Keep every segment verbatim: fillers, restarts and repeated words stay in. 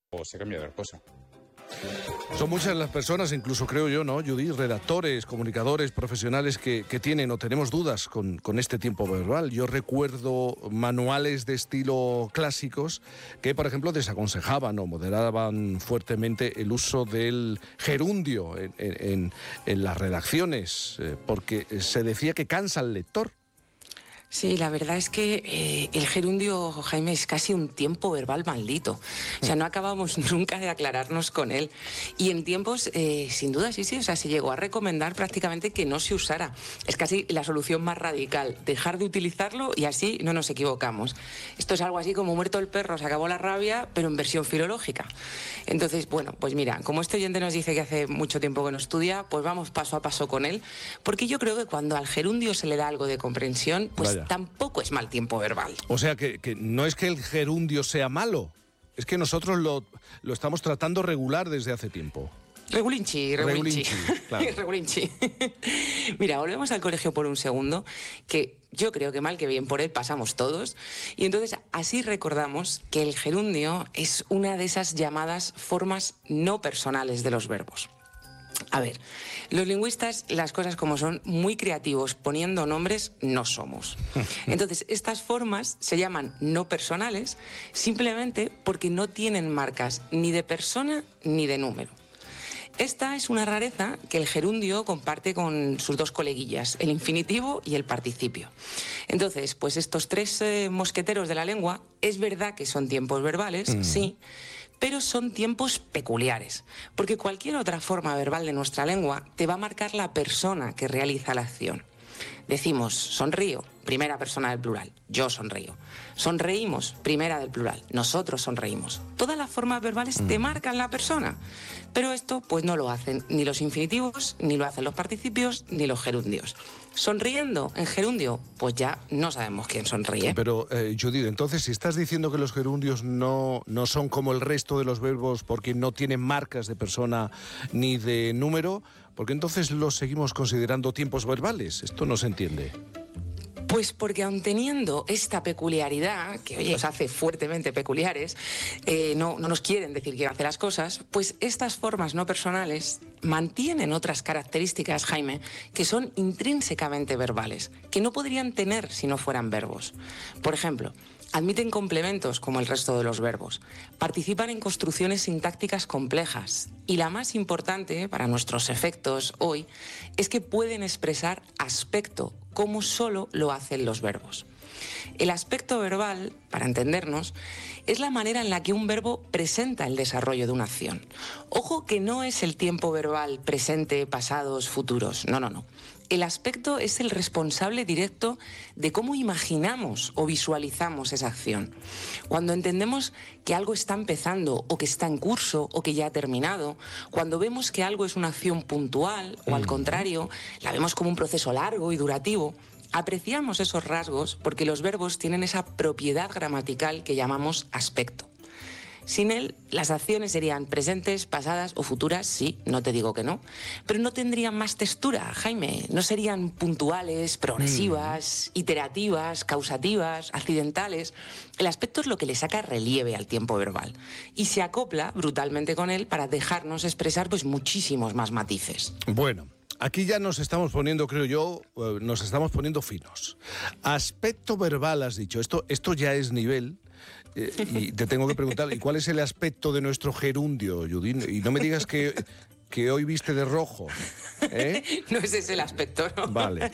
o se cambia de cosa. Son muchas las personas, incluso creo yo, ¿no, Judith? Redactores, comunicadores, profesionales que, que tienen o tenemos dudas con, con este tiempo verbal. Yo recuerdo manuales de estilo clásicos que, por ejemplo, desaconsejaban o moderaban fuertemente el uso del gerundio en, en, en las redacciones, eh, porque se decía que cansa al lector. Sí, la verdad es que eh, el gerundio, Jaime, es casi un tiempo verbal maldito. O sea, no acabamos nunca de aclararnos con él. Y en tiempos, eh, sin duda, sí, sí, o sea, se llegó a recomendar prácticamente que no se usara. Es casi la solución más radical, dejar de utilizarlo y así no nos equivocamos. Esto es algo así como muerto el perro, se acabó la rabia, pero en versión filológica. Entonces, bueno, pues mira, como este oyente nos dice que hace mucho tiempo que no estudia, pues vamos paso a paso con él, porque yo creo que cuando al gerundio se le da algo de comprensión, pues Vaya. Tampoco es mal tiempo verbal. O sea, que, que no es que el gerundio sea malo, es que nosotros lo, lo estamos tratando regular desde hace tiempo. Regulinchi, regulinchi. Regulinchi, claro. Regulinchi. Mira, volvemos al colegio por un segundo, que yo creo que mal que bien por él pasamos todos, y entonces así recordamos que el gerundio es una de esas llamadas formas no personales de los verbos. A ver, los lingüistas, las cosas como son, muy creativos, poniendo nombres, no somos. Entonces, estas formas se llaman no personales simplemente porque no tienen marcas ni de persona ni de número. Esta es una rareza que el gerundio comparte con sus dos coleguillas, el infinitivo y el participio. Entonces, pues estos tres eh, mosqueteros de la lengua, es verdad que son tiempos verbales, mm. sí, pero son tiempos peculiares, porque cualquier otra forma verbal de nuestra lengua te va a marcar la persona que realiza la acción. Decimos sonrío, primera persona del plural, yo sonrío. Sonreímos, primera del plural, nosotros sonreímos. Todas las formas verbales te marcan la persona, pero esto pues no lo hacen ni los infinitivos, ni lo hacen los participios, ni los gerundios. Sonriendo en gerundio, pues ya no sabemos quién sonríe. Pero, eh, Judith, entonces, si estás diciendo que los gerundios no, no son como el resto de los verbos porque no tienen marcas de persona ni de número, ¿por qué entonces los seguimos considerando tiempos verbales? Esto no se entiende. Pues porque aun teniendo esta peculiaridad, que oye, nos hace fuertemente peculiares, eh, no, no nos quieren decir quién hace las cosas, pues estas formas no personales mantienen otras características, Jaime, que son intrínsecamente verbales, que no podrían tener si no fueran verbos. Por ejemplo, admiten complementos como el resto de los verbos, participan en construcciones sintácticas complejas y la más importante para nuestros efectos hoy es que pueden expresar aspecto como solo lo hacen los verbos. El aspecto verbal, para entendernos, es la manera en la que un verbo presenta el desarrollo de una acción. Ojo que no es el tiempo verbal presente, pasados, futuros, no, no, no. El aspecto es el responsable directo de cómo imaginamos o visualizamos esa acción. Cuando entendemos que algo está empezando o que está en curso o que ya ha terminado, cuando vemos que algo es una acción puntual o al contrario, la vemos como un proceso largo y durativo, apreciamos esos rasgos porque los verbos tienen esa propiedad gramatical que llamamos aspecto. Sin él, las acciones serían presentes, pasadas o futuras, sí, no te digo que no, pero no tendrían más textura, Jaime. No serían puntuales, progresivas, mm. iterativas, causativas, accidentales. El aspecto es lo que le saca relieve al tiempo verbal y se acopla brutalmente con él para dejarnos expresar pues muchísimos más matices. Bueno. Aquí ya nos estamos poniendo, creo yo, nos estamos poniendo finos. Aspecto verbal, has dicho. Esto, esto ya es nivel. Eh, y te tengo que preguntar, ¿y cuál es el aspecto de nuestro gerundio, Judith? Y no me digas que, que hoy viste de rojo. ¿Eh? No ese es el aspecto, ¿no? Vale.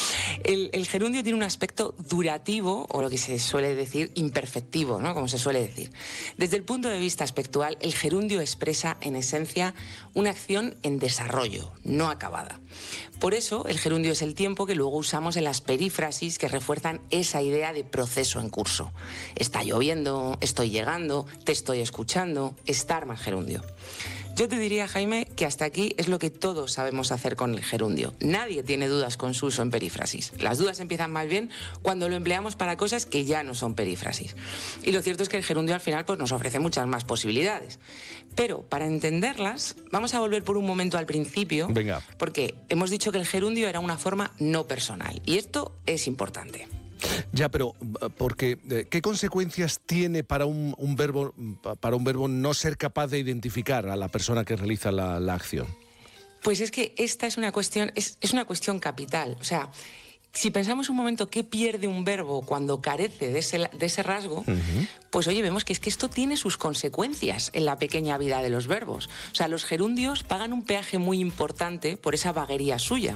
El, el gerundio tiene un aspecto durativo, o lo que se suele decir imperfectivo, ¿no? Como se suele decir. Desde el punto de vista aspectual, el gerundio expresa, en esencia, una acción en desarrollo, no acabada. Por eso, el gerundio es el tiempo que luego usamos en las perífrasis que refuerzan esa idea de proceso en curso. Está lloviendo, estoy llegando, te estoy escuchando, estar más gerundio. Yo te diría, Jaime, que hasta aquí es lo que todos sabemos hacer con el gerundio. Nadie tiene dudas con su uso en perífrasis. Las dudas empiezan más bien cuando lo empleamos para cosas que ya no son perífrasis. Y lo cierto es que el gerundio al final pues, nos ofrece muchas más posibilidades. Pero para entenderlas, vamos a volver por un momento al principio. Venga. Porque hemos dicho que el gerundio era una forma no personal. Y esto es importante. Ya, pero porque ¿qué consecuencias tiene para un, un verbo para un verbo no ser capaz de identificar a la persona que realiza la, la acción? Pues es que esta es una cuestión, es, es una cuestión capital. O sea, si pensamos un momento qué pierde un verbo cuando carece de ese, de ese rasgo, uh-huh. pues oye, vemos que es que esto tiene sus consecuencias en la pequeña vida de los verbos. O sea, los gerundios pagan un peaje muy importante por esa vaguería suya.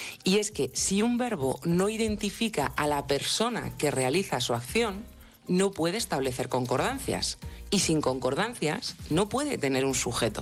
Y es que si un verbo no identifica a la persona que realiza su acción, no puede establecer concordancias. Y sin concordancias no puede tener un sujeto.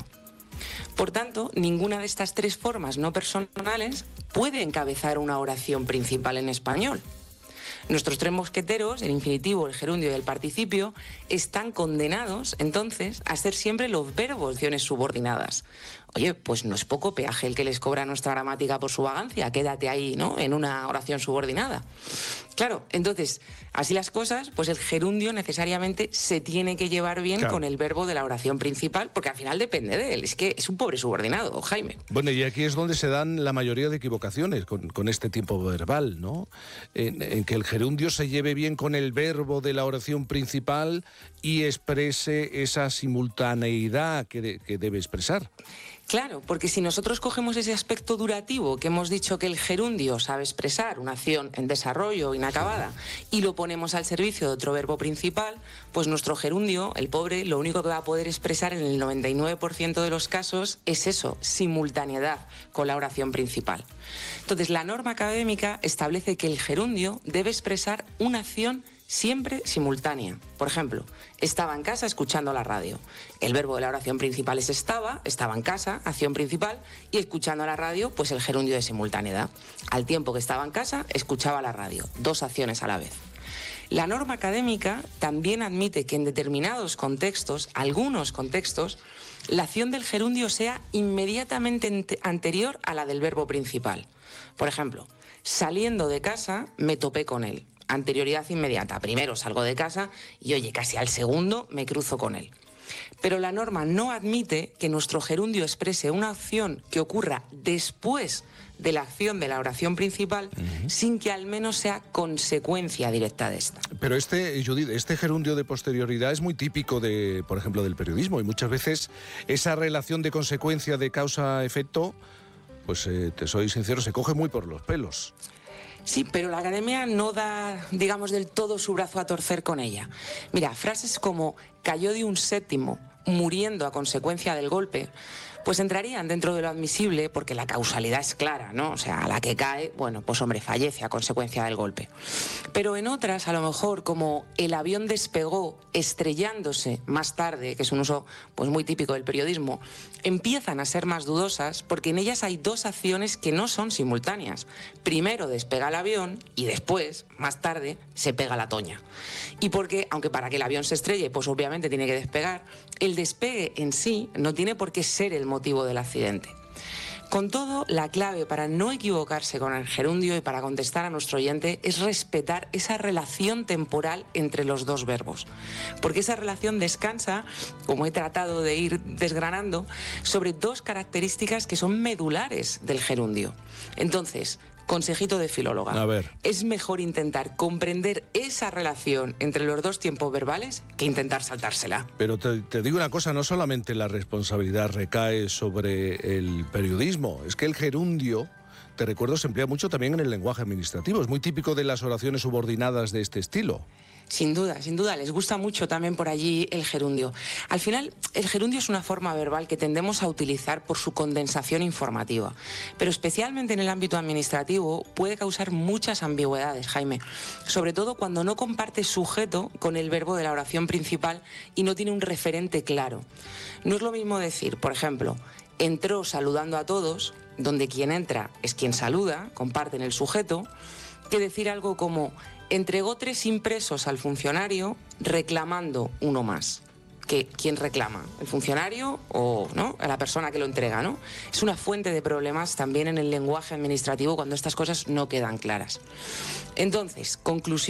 Por tanto, ninguna de estas tres formas no personales puede encabezar una oración principal en español. Nuestros tres mosqueteros, el infinitivo, el gerundio y el participio, están condenados, entonces, a ser siempre los verbos de acciones subordinadas. Oye, pues no es poco peaje el que les cobra nuestra gramática por su vagancia. Quédate ahí, ¿no?, en una oración subordinada. Claro, entonces, así las cosas, pues el gerundio necesariamente se tiene que llevar bien claro. con el verbo de la oración principal, porque al final depende de él. Es que es un pobre subordinado, Jaime. Bueno, y aquí es donde se dan la mayoría de equivocaciones con, con este tiempo verbal, ¿no? En, en que el gerundio se lleve bien con el verbo de la oración principal y exprese esa simultaneidad que, de, que debe expresar. Claro, porque si nosotros cogemos ese aspecto durativo que hemos dicho que el gerundio sabe expresar, una acción en desarrollo inacabada, y lo ponemos al servicio de otro verbo principal, pues nuestro gerundio, el pobre, lo único que va a poder expresar en el noventa y nueve por ciento de los casos es eso, simultaneidad con la oración principal. Entonces, la norma académica establece que el gerundio debe expresar una acción siempre simultánea. Por ejemplo, estaba en casa escuchando la radio. El verbo de la oración principal es estaba, estaba en casa, acción principal, y escuchando la radio, pues el gerundio de simultaneidad. Al tiempo que estaba en casa, escuchaba la radio. Dos acciones a la vez. La norma académica también admite que en determinados contextos, algunos contextos, la acción del gerundio sea inmediatamente anterior a la del verbo principal. Por ejemplo, saliendo de casa, me topé con él. Anterioridad inmediata. Primero salgo de casa y, oye, casi al segundo me cruzo con él. Pero la norma no admite que nuestro gerundio exprese una acción que ocurra después de la acción de la oración principal, uh-huh. sin que al menos sea consecuencia directa de esta. Pero este, Judith, este gerundio de posterioridad es muy típico de, por ejemplo, del periodismo, y muchas veces esa relación de consecuencia de causa-efecto, pues eh, te soy sincero, se coge muy por los pelos. Sí, pero la academia no da, digamos, del todo su brazo a torcer con ella. Mira, frases como cayó de un séptimo, muriendo a consecuencia del golpe, pues entrarían dentro de lo admisible porque la causalidad es clara, ¿no? O sea, a la que cae, bueno, pues hombre, fallece a consecuencia del golpe. Pero en otras, a lo mejor, como el avión despegó estrellándose más tarde, que es un uso pues muy típico del periodismo, empiezan a ser más dudosas porque en ellas hay dos acciones que no son simultáneas. Primero despega el avión y después, más tarde, se pega la toña. Y porque, aunque para que el avión se estrelle, pues obviamente tiene que despegar, el despegue en sí no tiene por qué ser el motivo del accidente. Con todo, la clave para no equivocarse con el gerundio y para contestar a nuestro oyente es respetar esa relación temporal entre los dos verbos. Porque esa relación descansa, como he tratado de ir desgranando, sobre dos características que son medulares del gerundio. Entonces, consejito de filóloga. A ver. Es mejor intentar comprender esa relación entre los dos tiempos verbales que intentar saltársela. Pero te, te digo una cosa, no solamente la responsabilidad recae sobre el periodismo, es que el gerundio, te recuerdo, se emplea mucho también en el lenguaje administrativo. Es muy típico de las oraciones subordinadas de este estilo. Sin duda, sin duda, les gusta mucho también por allí el gerundio. Al final, el gerundio es una forma verbal que tendemos a utilizar por su condensación informativa, pero especialmente en el ámbito administrativo puede causar muchas ambigüedades, Jaime, sobre todo cuando no comparte sujeto con el verbo de la oración principal y no tiene un referente claro. No es lo mismo decir, por ejemplo, entró saludando a todos, donde quien entra es quien saluda, comparten el sujeto, que decir algo como entregó tres impresos al funcionario reclamando uno más. Que, ¿quién reclama? ¿El funcionario o no? A la persona que lo entrega, ¿no? Es una fuente de problemas también en el lenguaje administrativo cuando estas cosas no quedan claras. Entonces, conclusión.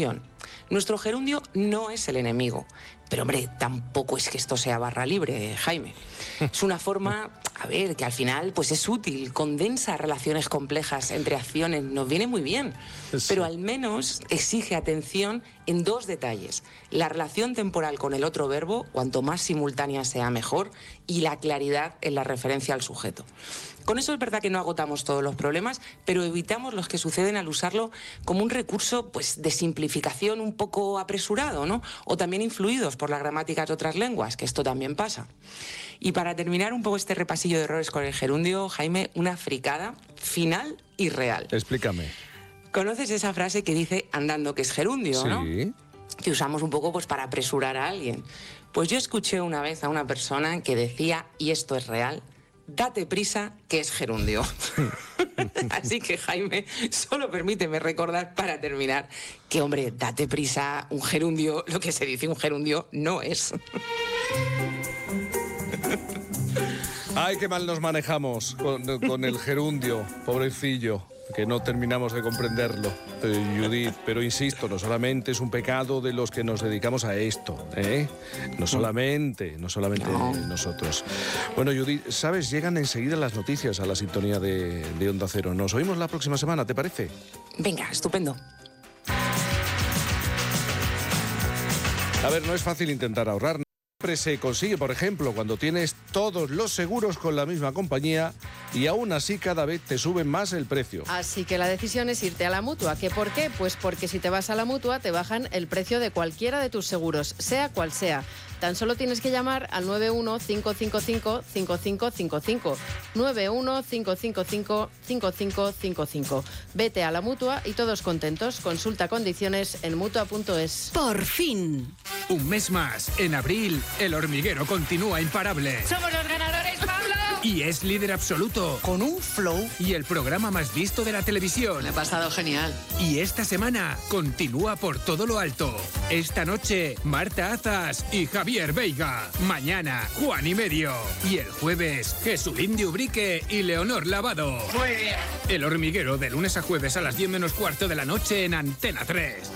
Nuestro gerundio no es el enemigo. Pero, hombre, tampoco es que esto sea barra libre, Jaime. Es una forma, a ver, que al final pues es útil, condensa relaciones complejas entre acciones, nos viene muy bien. Sí. Pero al menos exige atención en dos detalles. La relación temporal con el otro verbo, cuanto más simultánea sea mejor, y la claridad en la referencia al sujeto. Con eso es verdad que no agotamos todos los problemas, pero evitamos los que suceden al usarlo como un recurso pues, de simplificación un poco apresurado, ¿no? O también influidos por las gramáticas de otras lenguas, que esto también pasa. Y para terminar un poco este repasillo de errores con el gerundio, Jaime, una fricada final y real. Explícame. ¿Conoces esa frase que dice andando que es gerundio, sí. ¿no? Que usamos un poco pues, para apresurar a alguien. Pues yo escuché una vez a una persona que decía, y esto es real, date prisa, que es gerundio. Así que, Jaime, solo permíteme recordar para terminar que, hombre, date prisa, un gerundio, lo que se dice un gerundio no es. Ay, qué mal nos manejamos con, con el gerundio, pobrecillo, que no terminamos de comprenderlo, eh, Judith. Pero insisto, no solamente es un pecado de los que nos dedicamos a esto, ¿eh? No solamente, no solamente no. nosotros. Bueno, Judith, ¿sabes? Llegan enseguida las noticias a la sintonía de, de Onda Cero. Nos oímos la próxima semana, ¿te parece? Venga, estupendo. A ver, no es fácil intentar ahorrar. Siempre se consigue, por ejemplo, cuando tienes todos los seguros con la misma compañía y aún así cada vez te suben más el precio. Así que la decisión es irte a la Mutua. ¿Qué por qué? Pues porque si te vas a la Mutua te bajan el precio de cualquiera de tus seguros, sea cual sea. Tan solo tienes que llamar al nueve uno cinco cinco cinco cinco cinco cinco cinco. nueve uno cinco cinco cinco cinco cinco cinco cinco. Vete a la Mutua y todos contentos. Consulta condiciones en mutua punto es. ¡Por fin! Un mes más. En abril, El Hormiguero continúa imparable. ¡Somos los ganadores, Pablo! Y es líder absoluto. Con un flow. Y el programa más visto de la televisión. Me ha pasado genial. Y esta semana continúa por todo lo alto. Esta noche, Marta Azas y Javier Veiga. Mañana, Juan y Medio. Y el jueves, Jesulín de Ubrique y Leonor Lavado. Muy bien. El Hormiguero, de lunes a jueves a las diez menos cuarto de la noche en Antena tres.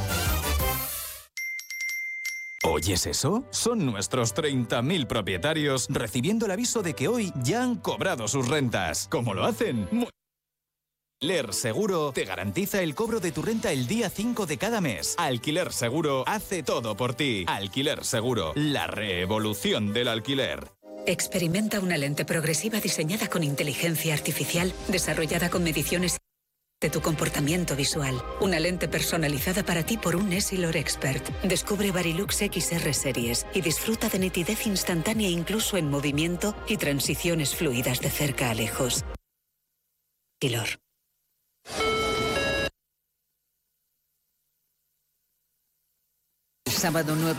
¿Oyes eso? Son nuestros treinta mil propietarios recibiendo el aviso de que hoy ya han cobrado sus rentas. ¿Cómo lo hacen? Muy... Alquiler Seguro te garantiza el cobro de tu renta el día cinco de cada mes. Alquiler Seguro hace todo por ti. Alquiler Seguro, la revolución del alquiler. Experimenta una lente progresiva diseñada con inteligencia artificial, desarrollada con mediciones de tu comportamiento visual. Una lente personalizada para ti por un Essilor Expert. Descubre Varilux X R Series y disfruta de nitidez instantánea incluso en movimiento y transiciones fluidas de cerca a lejos. Essilor. Sábado nueve